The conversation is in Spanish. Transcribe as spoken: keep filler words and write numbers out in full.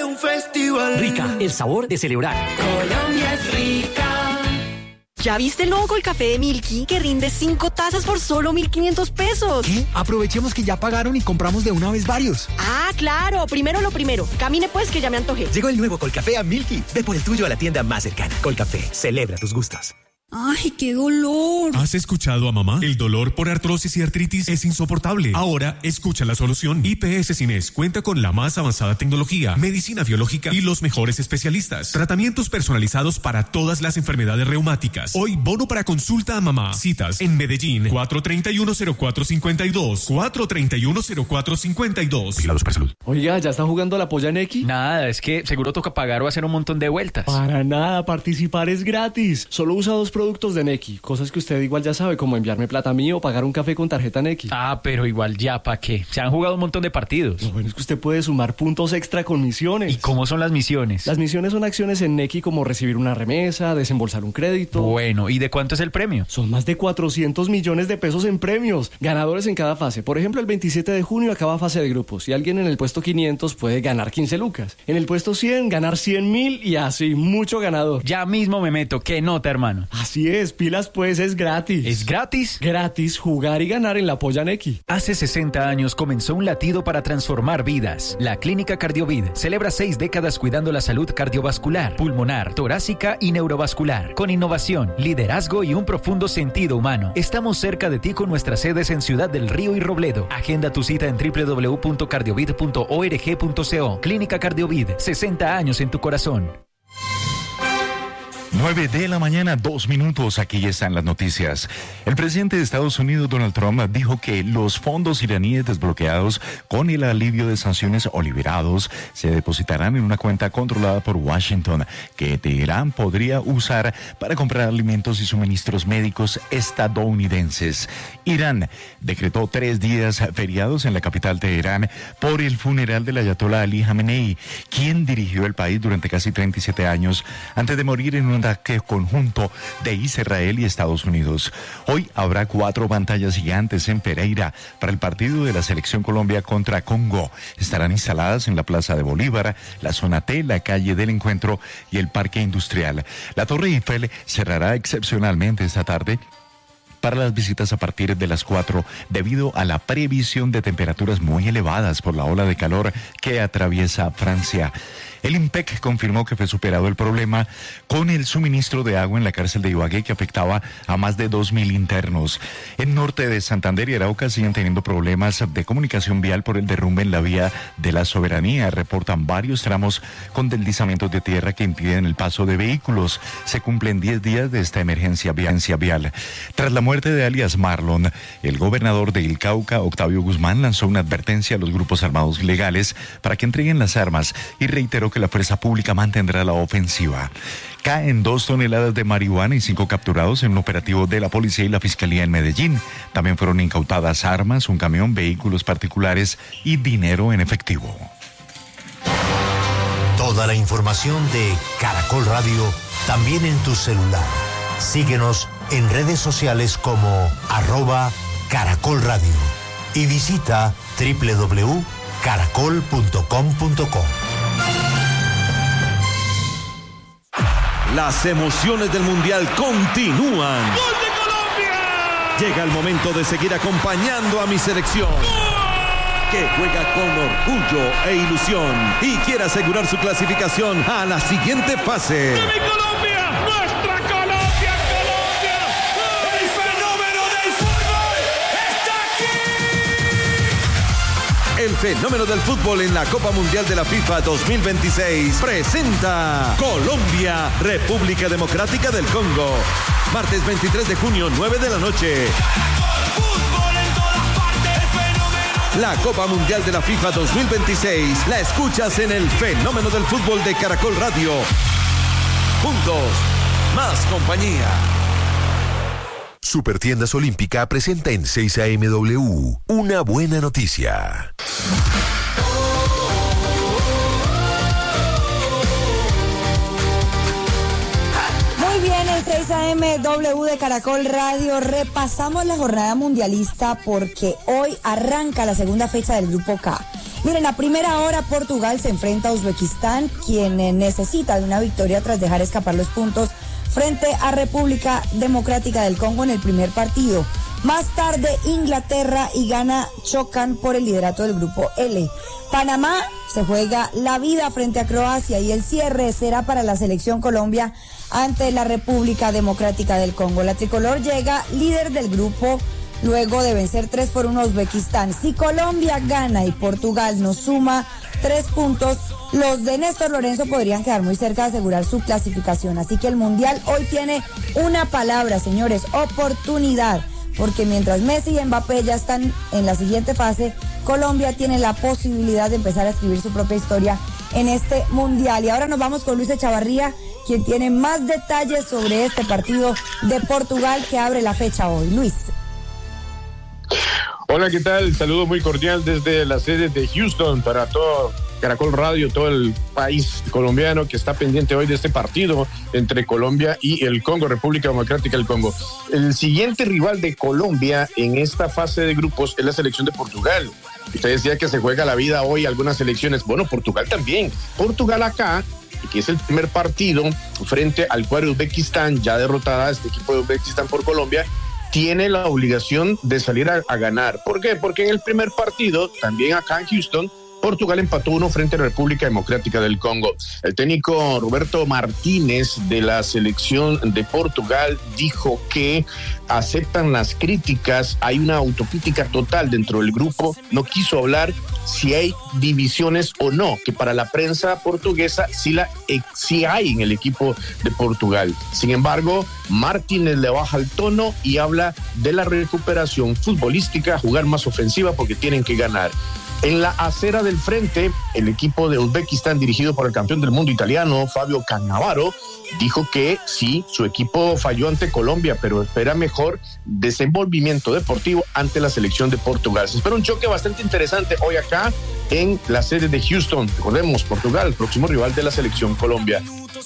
un festival. Rica, el sabor de celebrar. Colombia es rica. ¿Ya viste el nuevo Colcafé de Milky que rinde cinco tazas por solo mil quinientos pesos? ¿Qué? Aprovechemos que ya pagaron y compramos de una vez varios. Ah, claro. Primero lo primero. Camine pues que ya me antojé. Llegó el nuevo Colcafé a Milky. Ve por el tuyo a la tienda más cercana. Colcafé, celebra tus gustos. ¡Ay, qué dolor! ¿Has escuchado a mamá? El dolor por artrosis y artritis es insoportable. Ahora, escucha la solución. I P S Cines cuenta con la más avanzada tecnología, medicina biológica y los mejores especialistas. Tratamientos personalizados para todas las enfermedades reumáticas. Hoy, bono para consulta a mamá. Citas en Medellín, cuatro treinta y uno cero cuatro cincuenta y dos. cuatro treinta y uno cero cuatro cincuenta y dos. Vigilados para salud. Oiga, ¿ya está jugando la polla Neki? Nada, es que seguro toca pagar o hacer un montón de vueltas. Para nada, participar es gratis. Solo usa dos productos de Neki, cosas que usted igual ya sabe, como enviarme plata a mí o pagar un café con tarjeta Neki. Ah, pero igual ya, ¿para qué? Se han jugado un montón de partidos. Lo bueno es que usted puede sumar puntos extra con misiones. ¿Y cómo son las misiones? Las misiones son acciones en Neki como recibir una remesa, desembolsar un crédito. Bueno, ¿y de cuánto es el premio? Son más de cuatrocientos millones de pesos en premios. Ganadores en cada fase. Por ejemplo, el veintisiete de junio acaba fase de grupos y alguien en el puesto quinientos puede ganar quince lucas. En el puesto cien, ganar cien mil y así, mucho ganador. Ya mismo me meto, qué nota, hermano. Así es, pilas pues, es gratis. ¿Es gratis? Gratis jugar y ganar en la polla Neki. Hace sesenta años comenzó un latido para transformar vidas. La Clínica Cardiovid celebra seis décadas cuidando la salud cardiovascular, pulmonar, torácica y neurovascular. Con innovación, liderazgo y un profundo sentido humano. Estamos cerca de ti con nuestras sedes en Ciudad del Río y Robledo. Agenda tu cita en doble u doble u doble u punto cardiovid punto org punto co. Clínica Cardiovid, sesenta años en tu corazón. nueve de la mañana, dos minutos, aquí están las noticias. El presidente de Estados Unidos, Donald Trump, dijo que los fondos iraníes desbloqueados con el alivio de sanciones o liberados se depositarán en una cuenta controlada por Washington, que Teherán podría usar para comprar alimentos y suministros médicos estadounidenses. Irán decretó tres días feriados en la capital Teherán por el funeral del ayatolá Ali Jamenei, quien dirigió el país durante casi treinta y siete años antes de morir en un ataque conjunto de Israel y Estados Unidos. Hoy habrá cuatro pantallas gigantes en Pereira para el partido de la Selección Colombia contra Congo. Estarán instaladas en la Plaza de Bolívar, la zona T, la calle del Encuentro y el Parque Industrial. La Torre Eiffel cerrará excepcionalmente esta tarde para las visitas a partir de las cuatro debido a la previsión de temperaturas muy elevadas por la ola de calor que atraviesa Francia. El IMPEC confirmó que fue superado el problema con el suministro de agua en la cárcel de Ibagué, que afectaba a más de dos mil internos. En norte de Santander y Arauca siguen teniendo problemas de comunicación vial por el derrumbe en la vía de la Soberanía. Reportan varios tramos con deslizamientos de tierra que impiden el paso de vehículos. Se cumplen diez días de esta emergencia vial. Tras la muerte de alias Marlon, el gobernador de El Cauca, Octavio Guzmán, lanzó una advertencia a los grupos armados ilegales para que entreguen las armas y reiteró que la fuerza pública mantendrá la ofensiva. Caen dos toneladas de marihuana y cinco capturados en un operativo de la policía y la fiscalía en Medellín. También fueron incautadas armas, un camión, vehículos particulares y dinero en efectivo. Toda la información de Caracol Radio también en tu celular. Síguenos en redes sociales como arroba Caracol Radio y visita doble u doble u doble u punto caracol punto com punto co. Las emociones del Mundial continúan. ¡Gol de Colombia! Llega el momento de seguir acompañando a mi selección, que juega con orgullo e ilusión y quiere asegurar su clasificación a la siguiente fase. ¡De mi Colombia! ¡Nuestra Colombia, Colombia! ¡El fenómeno del fútbol está aquí! El fenómeno del fútbol en la Copa Mundial de la FIFA dos mil veintiséis presenta Colombia, República Democrática del Congo. Martes veintitrés de junio, nueve de la noche. La Copa Mundial de la FIFA dos mil veintiséis la escuchas en el fenómeno del fútbol de Caracol Radio. Juntos, más compañía. Supertiendas Olímpica presenta en seis A M W una buena noticia. Muy bien, en seis A M W de Caracol Radio repasamos la jornada mundialista porque hoy arranca la segunda fecha del Grupo K. Miren, a primera hora Portugal se enfrenta a Uzbekistán, quien necesita de una victoria tras dejar escapar los puntos frente a República Democrática del Congo en el primer partido. Más tarde, Inglaterra y Ghana chocan por el liderato del grupo L. Panamá se juega la vida frente a Croacia y el cierre será para la selección Colombia ante la República Democrática del Congo. La tricolor llega líder del grupo luego de vencer tres por uno a Uzbekistán. Si Colombia gana y Portugal nos suma tres puntos, los de Néstor Lorenzo podrían quedar muy cerca de asegurar su clasificación. Así que el Mundial hoy tiene una palabra, señores, oportunidad. Porque mientras Messi y Mbappé ya están en la siguiente fase, Colombia tiene la posibilidad de empezar a escribir su propia historia en este Mundial. Y ahora nos vamos con Luis Echavarría, quien tiene más detalles sobre este partido de Portugal que abre la fecha hoy. Luis. Hola, ¿qué tal? Saludo muy cordial desde la sede de Houston para todo Caracol Radio, todo el país colombiano que está pendiente hoy de este partido entre Colombia y el Congo, República Democrática del Congo. El siguiente rival de Colombia en esta fase de grupos es la selección de Portugal. Usted decía que se juega la vida hoy algunas selecciones. Bueno, Portugal también. Portugal acá, que es el primer partido frente al cuadro de Uzbekistán, ya derrotada este equipo de Uzbekistán por Colombia, tiene la obligación de salir a, a ganar. ¿Por qué? Porque en el primer partido, también acá en Houston, Portugal empató uno frente a la República Democrática del Congo. El técnico Roberto Martínez de la selección de Portugal dijo que aceptan las críticas, hay una autocrítica total dentro del grupo, no quiso hablar si hay divisiones o no, que para la prensa portuguesa sí, la, sí hay en el equipo de Portugal. Sin embargo, Martínez le baja el tono y habla de la recuperación futbolística, jugar más ofensiva porque tienen que ganar. En la acera del frente, el equipo de Uzbekistán, dirigido por el campeón del mundo italiano, Fabio Cannavaro, dijo que sí, su equipo falló ante Colombia, pero espera mejor desenvolvimiento deportivo ante la selección de Portugal. Se espera un choque bastante interesante hoy acá en la sede de Houston. Recordemos, Portugal, próximo rival de la selección Colombia.